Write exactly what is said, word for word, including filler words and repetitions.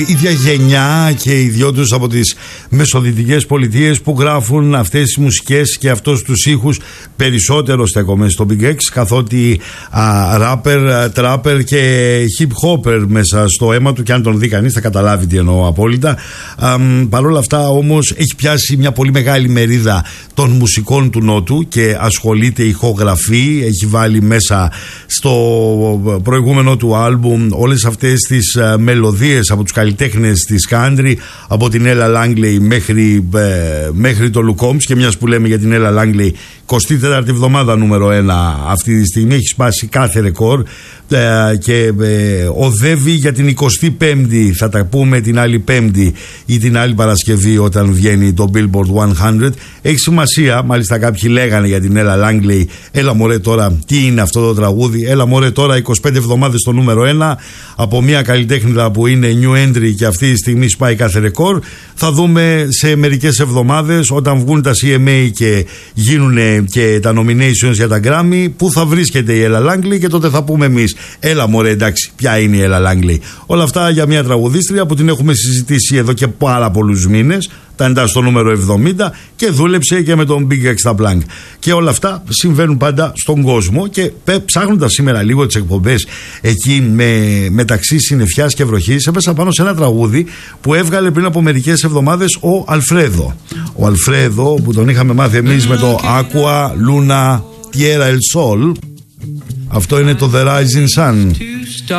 Η ίδια γενιά και οι δυο τους από τις μεσοδυτικές πολιτείες που γράφουν αυτές τις μουσικές και αυτούς τους ήχους, περισσότερο στέκομαι στο Big X, καθότι ράπερ, τράπερ και hip hopper μέσα στο αίμα του, και αν τον δει κανείς θα καταλάβει τι εννοώ απόλυτα. Παρ' όλα αυτά όμως έχει πιάσει μια πολύ μεγάλη μερίδα των μουσικών του Νότου και ασχολείται, ηχογραφεί, έχει βάλει μέσα στο προηγούμενο του άλμπουμ όλες αυτές τις μελωδίες από τους καλλιτέχνες της country, από την Ella Langley μέχρι, ε, μέχρι το Luke Combs. Και μιας που λέμε για την Ella Langley, εικοστή τέταρτη εβδομάδα νούμερο ένα αυτή τη στιγμή, έχει σπάσει κάθε ρεκόρ ε, και ε, οδεύει για την εικοστή πέμπτη, θα τα πούμε την άλλη Πέμπτη ή την άλλη Παρασκευή όταν βγαίνει το Billboard εκατό. Έχει σημασία, μάλιστα κάποιοι λέγανε για την Ella Langley, έλα μωρέ τώρα τι είναι αυτό το τραγούδι, έλα μωρέ τώρα είκοσι πέντε εβδομάδες στο νούμερο ένα από μια καλλιτέχνηδα που είναι new entry και αυτή τη στιγμή σπάει κάθε ρεκόρ. Θα δούμε σε μερικές εβδομάδες όταν βγουν τα σι εμ έι και γίνουν και τα nominations για τα Grammy, που θα βρίσκεται η Ella Langley, και τότε θα πούμε εμείς, έλα μωρέ εντάξει, ποια είναι η Ella Langley. Όλα αυτά για μια τραγουδίστρια που την έχουμε συζητήσει εδώ και πάρα πολλούς μήνες, τα εντάσσει στο νούμερο εβδομήντα και δούλεψε και με τον Big X Plank. Και όλα αυτά συμβαίνουν πάντα στον κόσμο, και ψάχνοντας σήμερα λίγο τις εκπομπές εκεί με, μεταξύ συννεφιάς και βροχής, έπεσα πάνω σε ένα τραγούδι που έβγαλε πριν από μερικές εβδομάδες ο Αλφρέδο. Ο Αλφρέδο που τον είχαμε μάθει εμείς με το Aqua Luna Tierra El Sol. Αυτό είναι το The Rising Sun.